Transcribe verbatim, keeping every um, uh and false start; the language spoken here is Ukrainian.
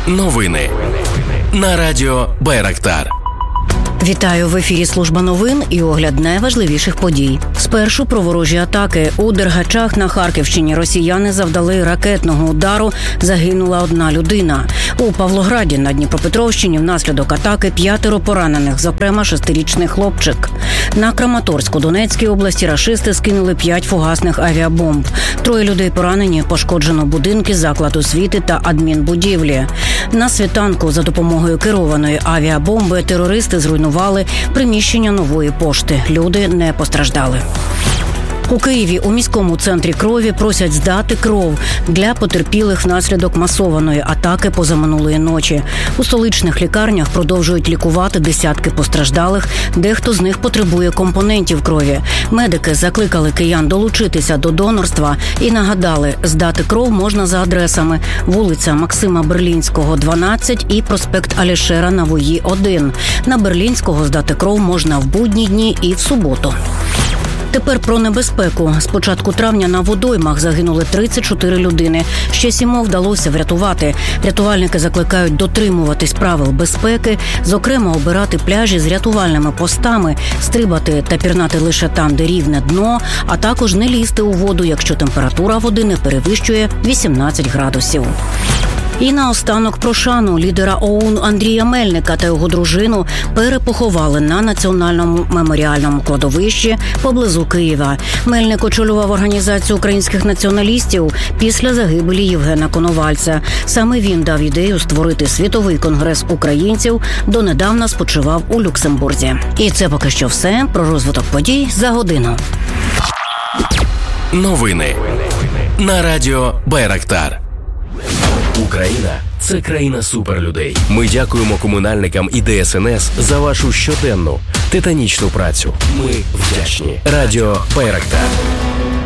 Новини на радіо Байрактар. Вітаю, в ефірі служба новин і огляд найважливіших подій. Спершу про ворожі атаки. У Дергачах на Харківщині росіяни завдали ракетного удару, загинула одна людина. У Павлограді на Дніпропетровщині внаслідок атаки п'ятеро поранених, зокрема шестирічний хлопчик. На Краматорську Донецькій області рашисти скинули п'ять фугасних авіабомб. Троє людей поранені, пошкоджено будинки, заклад освіти та адмінбудівлі. На світанку за допомогою керованої авіабомби терористи зруйнували приміщення Нової пошти. Люди не постраждали. У Києві у міському центрі крові просять здати кров для потерпілих внаслідок масованої атаки позаминулої ночі. У столичних лікарнях продовжують лікувати десятки постраждалих, дехто з них потребує компонентів крові. Медики закликали киян долучитися до донорства і нагадали, здати кров можна за адресами: вулиця Максима Берлінського, дванадцять і проспект Алішера Навої, один. На Берлінського здати кров можна в будні дні і в суботу. Тепер про небезпеку. З початку травня на водоймах загинули тридцять чотири людини. Ще сімох вдалося врятувати. Рятувальники закликають дотримуватись правил безпеки, зокрема обирати пляжі з рятувальними постами, стрибати та пірнати лише там, де рівне дно, а також не лізти у воду, якщо температура води не перевищує вісімнадцять градусів. І наостанок про шану. Лідера ОУН Андрія Мельника та його дружину перепоховали на Національному меморіальному кладовищі поблизу Києва. Мельник очолював організацію українських націоналістів після загибелі Євгена Коновальця. Саме він дав ідею створити світовий конгрес українців, донедавна спочивав у Люксембурзі. І це поки що все про розвиток подій за годину. Новини на радіо Байрактар. Україна – це країна суперлюдей. Ми дякуємо комунальникам і Де Ес Ен Ес за вашу щоденну титанічну працю. Ми вдячні. Радіо Байрактар.